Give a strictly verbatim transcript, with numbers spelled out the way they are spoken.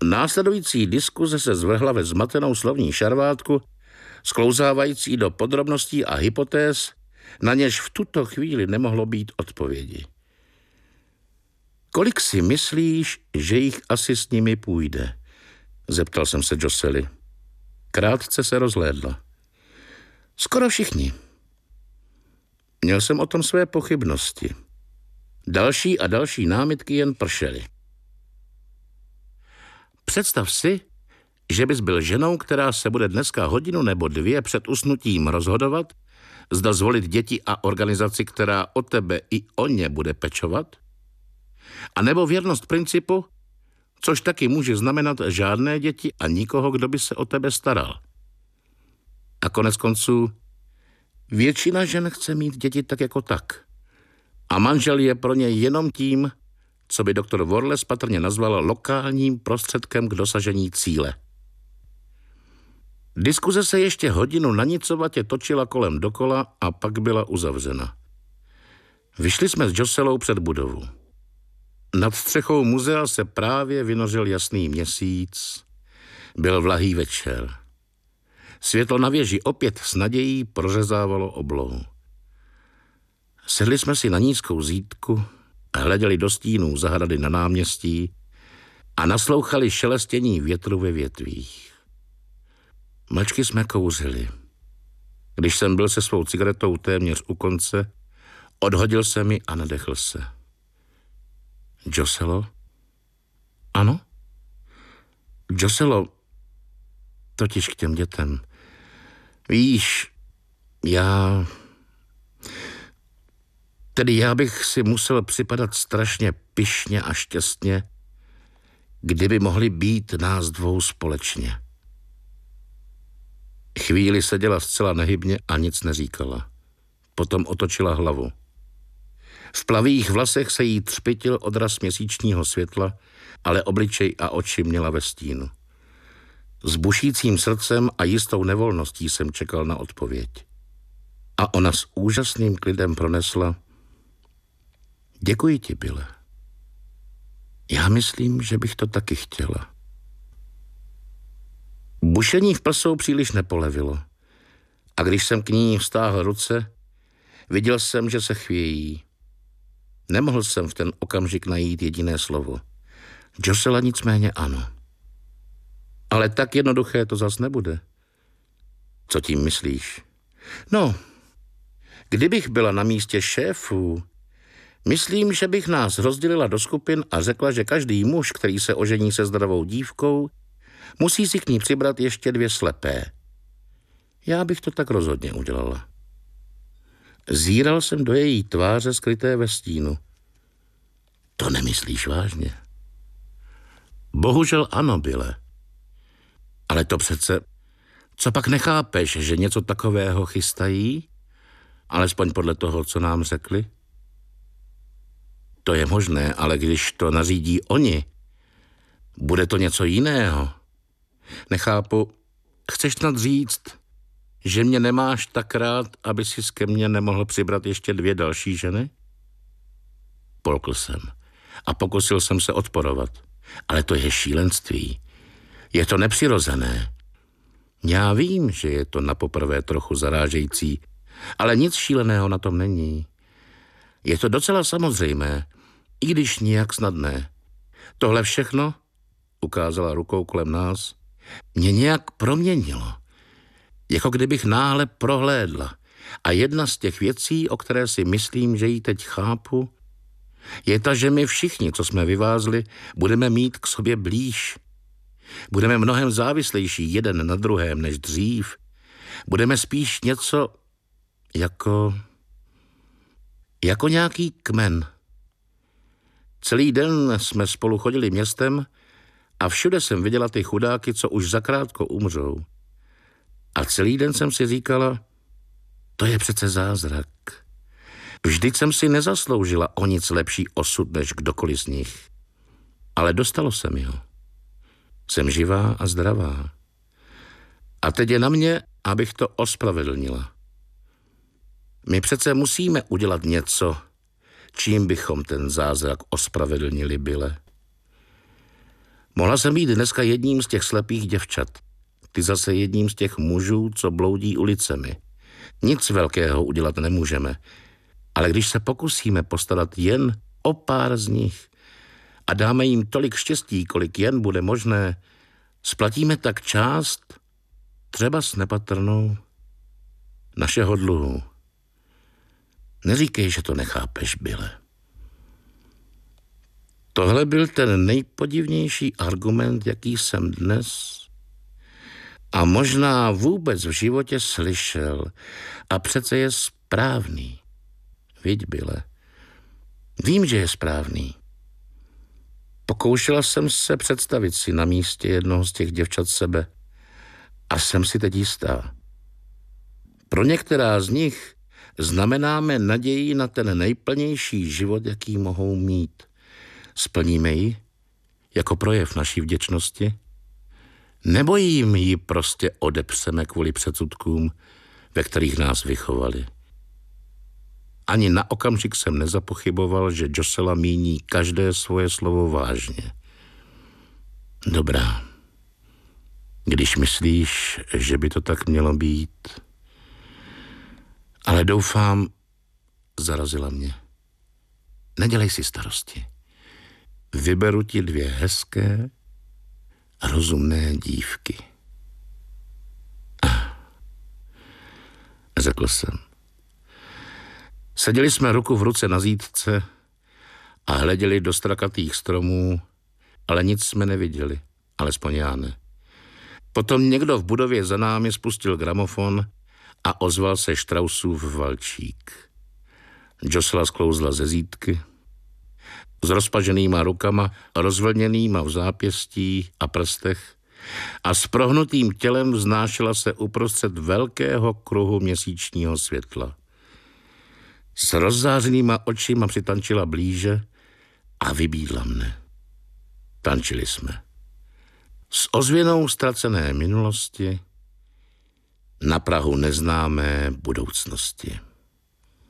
Následující diskuze se zvrhla ve zmatenou slovní šarvátku, sklouzávající do podrobností a hypotéz, na něž v tuto chvíli nemohlo být odpovědi. Kolik si myslíš, že jich asi s nimi půjde? Zeptal jsem se Josely. Krátce se rozhlédla. Skoro všichni. Měl jsem o tom své pochybnosti. Další a další námitky jen pršely. Představ si, že bys byl ženou, která se bude dneska hodinu nebo dvě před usnutím rozhodovat, zda zvolit děti a organizaci, která o tebe i o ně bude pečovat, a nebo věrnost principu, což taky může znamenat žádné děti a nikoho, kdo by se o tebe staral. A konec konců, většina žen chce mít děti tak jako tak. A manžel je pro ně jenom tím, co by doktor Worles patrně nazval lokálním prostředkem k dosažení cíle. Diskuze se ještě hodinu nanicovatě točila kolem dokola a pak byla uzavřena. Vyšli jsme s Joselou před budovu. Nad střechou muzea se právě vynořil jasný měsíc. Byl vlahý večer. Světlo na věži opět s nadějí prořezávalo oblohu. Sedli jsme si na nízkou zítku, hleděli do stínů zahrady na náměstí a naslouchali šelestění větru ve větvích. Mlčky jsme kouřili. Když jsem byl se svou cigaretou téměř u konce, odhodil se mi a nadechl se. Joselo? Ano? Joselo, totiž k těm dětem. Víš, já... Tedy já bych si musel připadat strašně pyšně a šťastně, kdyby mohli být nás dvou společně. Chvíli seděla zcela nehybně a nic neříkala. Potom otočila hlavu. V plavých vlasech se jí třpitil odraz měsíčního světla, ale obličej a oči měla ve stínu. S bušícím srdcem a jistou nevolností jsem čekal na odpověď. A ona s úžasným klidem pronesla: Děkuji ti, Bille. Já myslím, že bych to taky chtěla. Bušení v prsou příliš nepolevilo. A když jsem k ní vztáhl ruce, viděl jsem, že se chvějí. Nemohl jsem v ten okamžik najít jediné slovo. Josela nicméně ano. Ale tak jednoduché to zas nebude. Co tím myslíš? No, kdybych byla na místě šéfů, myslím, že bych nás rozdělila do skupin a řekla, že každý muž, který se ožení se zdravou dívkou, musí si k ní přibrat ještě dvě slepé. Já bych to tak rozhodně udělala. Zíral jsem do její tváře skryté ve stínu. To nemyslíš vážně? Bohužel ano, Bille. Ale to přece... Co pak nechápeš, že něco takového chystají? Alespoň podle toho, co nám řekli? To je možné, ale když to nařídí oni, bude to něco jiného. Nechápu, chceš snad říct, že mě nemáš tak rád, aby si ke mně nemohl přibrat ještě dvě další ženy? Polkl jsem a pokusil jsem se odporovat. Ale to je šílenství. Je to nepřirozené. Já vím, že je to napoprvé trochu zarážející, ale nic šíleného na tom není. Je to docela samozřejmé, i když nijak snadné. Tohle všechno, ukázala rukou kolem nás, mě nějak proměnilo. Jako kdybych náhle prohlédla. A jedna z těch věcí, o které si myslím, že ji teď chápu, je ta, že my všichni, co jsme vyvázli, budeme mít k sobě blíž. Budeme mnohem závislejší jeden na druhém než dřív. Budeme spíš něco jako... jako nějaký kmen. Celý den jsme spolu chodili městem a všude jsem viděla ty chudáky, co už zakrátko umřou. A celý den jsem si říkala, to je přece zázrak. Vždyť jsem si nezasloužila o nic lepší osud, než kdokoliv z nich. Ale dostalo se mi ho. Jsem živá a zdravá. A teď je na mě, abych to ospravedlnila. My přece musíme udělat něco, čím bychom ten zázrak ospravedlnili, Bille. Mohla jsem být dneska jedním z těch slepých děvčat. Ty zase jedním z těch mužů, co bloudí ulicemi. Nic velkého udělat nemůžeme. Ale když se pokusíme postarat jen o pár z nich a dáme jim tolik štěstí, kolik jen bude možné, splatíme tak část, třeba s nepatrnou, našeho dluhu. Neříkej, že to nechápeš, Bille. Tohle byl ten nejpodivnější argument, jaký jsem dnes a možná vůbec v životě slyšel. A přece je správný. Viď, Bille. Vím, že je správný. Pokoušela jsem se představit si na místě jednoho z těch děvčat sebe a jsem si teď jistá. Pro některá z nich znamenáme naději na ten nejplnější život, jaký mohou mít. Splníme ji jako projev naší vděčnosti? Nebo jim ji prostě odepřeme kvůli předsudkům, ve kterých nás vychovali? Ani na okamžik jsem nezapochyboval, že Josela míní každé svoje slovo vážně. Dobrá. Když myslíš, že by to tak mělo být. Ale doufám, zarazila mě. Nedělej si starosti. Vyberu ti dvě hezké, rozumné dívky. Řekl jsem. Seděli jsme ruku v ruce na zítce a hleděli do strakatých stromů, ale nic jsme neviděli, alespoň já ne. Potom někdo v budově za námi spustil gramofon a ozval se Straussův valčík. Josela sklouzla ze zítky, s rozpaženýma rukama, rozvlněnýma v zápěstí a prstech a s prohnutým tělem vznášela se uprostřed velkého kruhu měsíčního světla. S rozzářenýma očima přitančila blíže a vybídla mne. Tančili jsme. S ozvěnou ztracené minulosti na prahu neznámé budoucnosti.